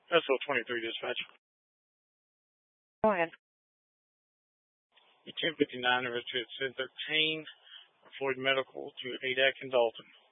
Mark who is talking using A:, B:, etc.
A: SO 23 dispatch.
B: Go ahead.
A: 1059 over to 1013. Floyd Medical to ADAC in Dalton.